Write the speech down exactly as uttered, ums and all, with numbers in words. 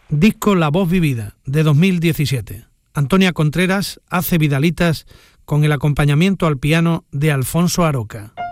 disco La Voz Vivida, de dos mil diecisiete. Antonia Contreras hace Vidalitas con el acompañamiento al piano de Alfonso Aroca.